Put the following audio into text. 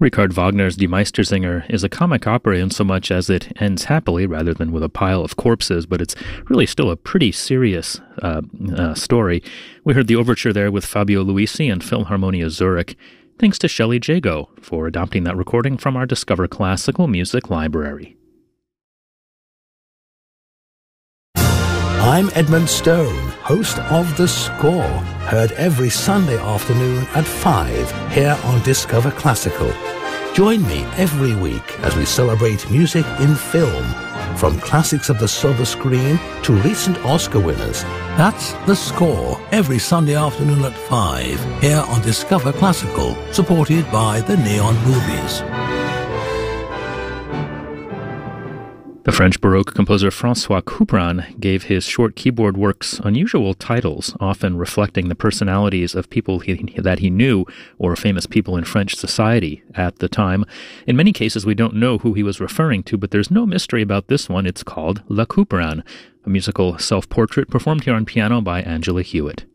Richard Wagner's Die Meistersinger is a comic opera in so much as it ends happily rather than with a pile of corpses, but it's really still a pretty serious story. We heard the overture there with Fabio Luisi and Philharmonia Zurich. Thanks to Shelley Jago for adopting that recording from our Discover Classical Music library. I'm Edmund Stone, host of The Score, heard every Sunday afternoon at 5 here on Discover Classical. Join me every week as we celebrate music in film, from classics of the silver screen to recent Oscar winners. That's The Score, every Sunday afternoon at 5 here on Discover Classical, supported by the Neon Movies. The French Baroque composer François Couperin gave his short keyboard works unusual titles, often reflecting the personalities of people that he knew or famous people in French society at the time. In many cases, we don't know who he was referring to, but there's no mystery about this one. It's called La Couperin, a musical self-portrait performed here on piano by Angela Hewitt.